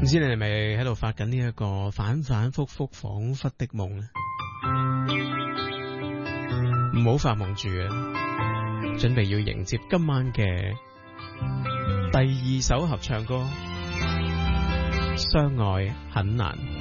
唔知你係咪喺度發緊呢一個反反复复恍惚的夢呢？唔好發夢住啊！準備要迎接今晚嘅第二首合唱歌，相愛很難。